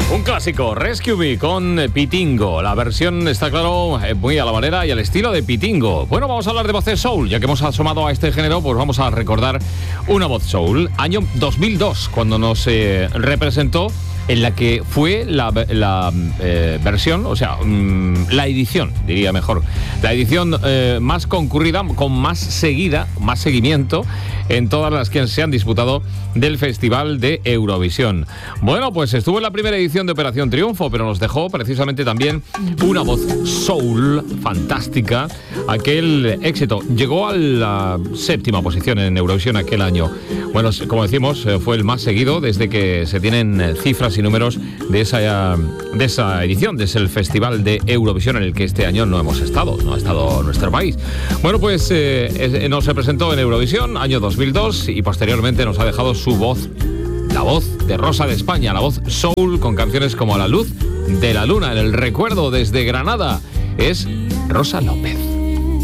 Un clásico, Rescue Me con Pitingo. La versión, está claro, muy a la manera y al estilo de Pitingo. Bueno, vamos a hablar de voces soul. Ya que hemos asomado a este género, pues vamos a recordar una voz soul. Año 2002, cuando nos representó en la que fue la versión, o sea, la edición, diría mejor, la edición más concurrida, con más seguimiento en todas las que se han disputado del Festival de Eurovisión. Bueno, pues estuvo en la primera edición de Operación Triunfo, pero nos dejó precisamente también una voz soul fantástica. Aquel éxito llegó a la 7ª posición en Eurovisión aquel año. Bueno, como decimos, fue el más seguido desde que se tienen cifras y números de esa edición, desde el Festival de Eurovisión, en el que este año no ha estado nuestro país. Bueno, pues nos representó en Eurovisión, año 2002, y posteriormente nos ha dejado su voz, la voz de Rosa de España, la voz soul, con canciones como A la luz de la luna. En el recuerdo desde Granada es Rosa López.